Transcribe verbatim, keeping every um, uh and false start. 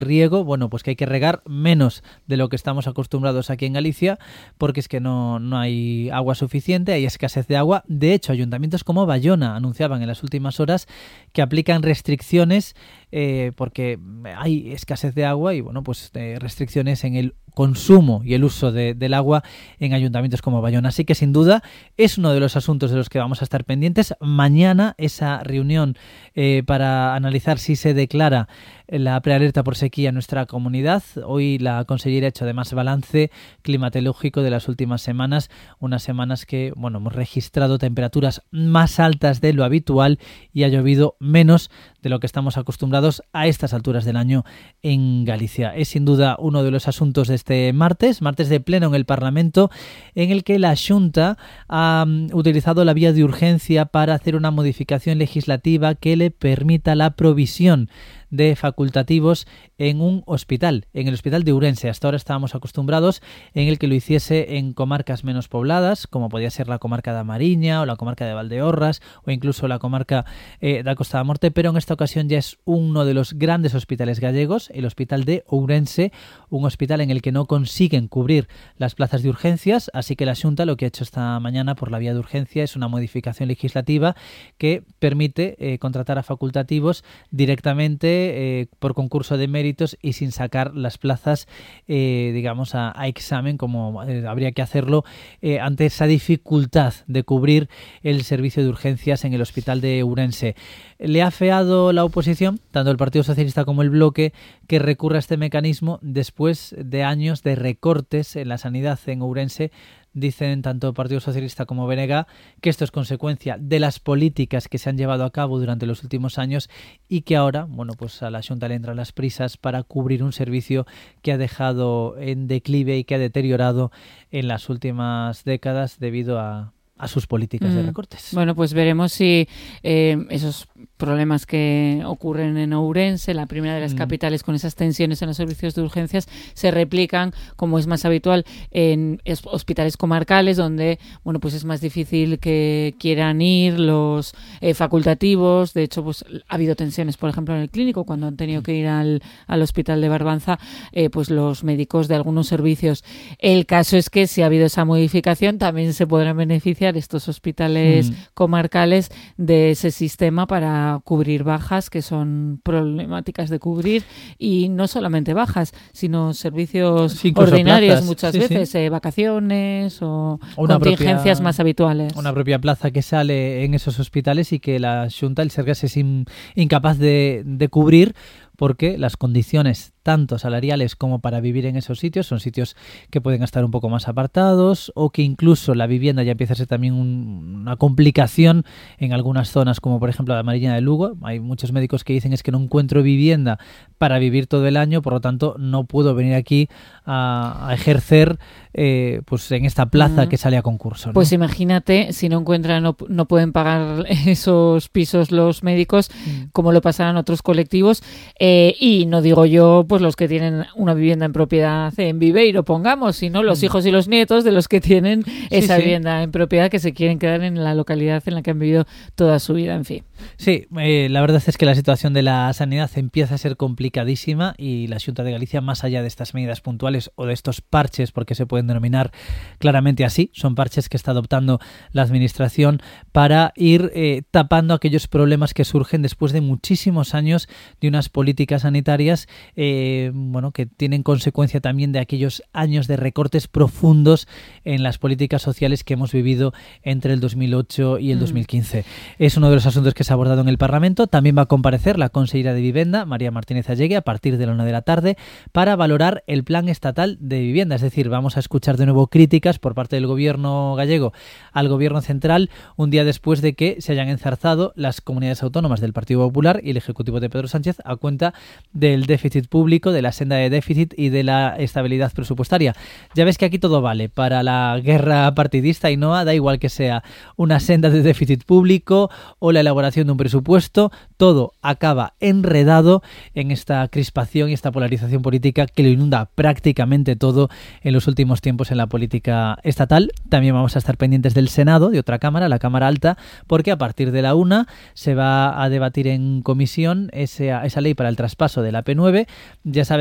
riego, bueno, pues que hay que regar menos de lo que estamos acostumbrados aquí en Galicia, porque es que no, no hay agua suficiente, hay escasez de agua. De hecho, ayuntamientos como Bayona anunciaban en las últimas horas que aplican restricciones eh, porque hay escasez de agua y, bueno, pues eh, restricciones en el consumo y el uso de, del agua en ayuntamientos como Bayona. Así que, sin duda, es uno de los asuntos de los que vamos a estar pendientes. Mañana, esa reunión eh, para analizar si se declara la prealerta por sequía en nuestra comunidad. Hoy la consellera ha hecho además balance climatológico de las últimas semanas, unas semanas que, bueno, hemos registrado temperaturas más altas de lo habitual y ha llovido menos de lo que estamos acostumbrados a estas alturas del año en Galicia. Es sin duda uno de los asuntos de este martes, martes de pleno en el Parlamento, en el que la Xunta ha um, utilizado la vía de urgencia para hacer una modificación legislativa que le permita la provisión de facultativos en un hospital, en el hospital de Ourense. Hasta ahora estábamos acostumbrados en el que lo hiciese en comarcas menos pobladas, como podía ser la comarca da Mariña o la comarca de Valdeorras o incluso la comarca eh, da Costa da Morte, pero en esta ocasión ya es uno de los grandes hospitales gallegos, el hospital de Ourense, un hospital en el que no consiguen cubrir las plazas de urgencias, así que la Xunta lo que ha hecho esta mañana por la vía de urgencia es una modificación legislativa que permite eh, contratar a facultativos directamente Eh, por concurso de méritos y sin sacar las plazas, eh, digamos, a, a examen, como eh, habría que hacerlo eh, ante esa dificultad de cubrir el servicio de urgencias en el hospital de Ourense. Le ha afeado la oposición, tanto el Partido Socialista como el Bloque, que recurra a este mecanismo después de años de recortes en la sanidad en Ourense. Dicen tanto el Partido Socialista como B N G que esto es consecuencia de las políticas que se han llevado a cabo durante los últimos años y que ahora, bueno, pues a la Xunta le entran las prisas para cubrir un servicio que ha dejado en declive y que ha deteriorado en las últimas décadas debido a a sus políticas mm. de recortes. Bueno, pues veremos si eh, esos problemas que ocurren en Ourense, la primera de las mm. capitales con esas tensiones en los servicios de urgencias, se replican, como es más habitual, en hospitales comarcales, donde, bueno, pues es más difícil que quieran ir los eh, facultativos. De hecho, pues ha habido tensiones, por ejemplo, en el clínico, cuando han tenido que ir al, al hospital de Barbanza, eh, pues los médicos de algunos servicios. El caso es que si ha habido esa modificación, también se podrán beneficiar estos hospitales mm. comarcales de ese sistema para cubrir bajas que son problemáticas de cubrir, y no solamente bajas, sino servicios sí, ordinarios plazas. muchas sí, veces, sí. Eh, vacaciones o, o contingencias propia, más habituales. Una propia plaza que sale en esos hospitales y que la Xunta, el Sergas, es in, incapaz de, de cubrir, porque las condiciones tanto salariales como para vivir en esos sitios son sitios que pueden estar un poco más apartados, o que incluso la vivienda ya empieza a ser también un, una complicación en algunas zonas, como por ejemplo la Mariña de Lugo. Hay muchos médicos que dicen es que no encuentro vivienda para vivir todo el año, por lo tanto no puedo venir aquí a, a ejercer eh, pues en esta plaza uh-huh. que sale a concurso, ¿no? Pues imagínate, si no encuentran, no, no pueden pagar esos pisos los médicos, uh-huh. como lo pasarán otros colectivos, eh, y no digo yo pues los que tienen una vivienda en propiedad en Viveiro, pongamos, sino los hijos y los nietos de los que tienen esa sí, sí. vivienda en propiedad, que se quieren quedar en la localidad en la que han vivido toda su vida, en fin. Sí, eh, la verdad es que la situación de la sanidad empieza a ser complicadísima, y la Xunta de Galicia, más allá de estas medidas puntuales o de estos parches, porque se pueden denominar claramente así, son parches que está adoptando la administración para ir eh, tapando aquellos problemas que surgen después de muchísimos años de unas políticas sanitarias eh, Eh, bueno, que tienen consecuencia también de aquellos años de recortes profundos en las políticas sociales que hemos vivido entre el dos mil ocho y el mm. dos mil quince. Es uno de los asuntos que se ha abordado en el Parlamento. También va a comparecer la consellera de Vivienda, María Martínez Allegue, a partir de la una de la tarde, para valorar el plan estatal de vivienda. Es decir, vamos a escuchar de nuevo críticas por parte del gobierno gallego al gobierno central, un día después de que se hayan enzarzado las comunidades autónomas del Partido Popular y el Ejecutivo de Pedro Sánchez a cuenta del déficit público, de la senda de déficit y de la estabilidad presupuestaria. Ya ves que aquí todo vale para la guerra partidista, y no da igual que sea una senda de déficit público o la elaboración de un presupuesto, todo acaba enredado en esta crispación y esta polarización política que lo inunda prácticamente todo en los últimos tiempos en la política estatal. También vamos a estar pendientes del Senado, de otra cámara, la Cámara Alta, porque a partir de la una se va a debatir en comisión esa, esa ley para el traspaso de la A P nueve. Ya sabes